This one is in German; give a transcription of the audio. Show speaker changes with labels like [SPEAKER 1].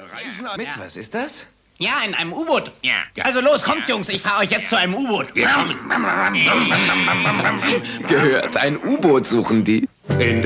[SPEAKER 1] Reisen an...
[SPEAKER 2] Mit was ist das?
[SPEAKER 3] Ja, in einem U-Boot.
[SPEAKER 1] Ja.
[SPEAKER 3] Also los, kommt, Jungs, ich fahre euch jetzt zu einem U-Boot.
[SPEAKER 1] Wir kommen.
[SPEAKER 2] Gehört, ein U-Boot suchen die.
[SPEAKER 1] In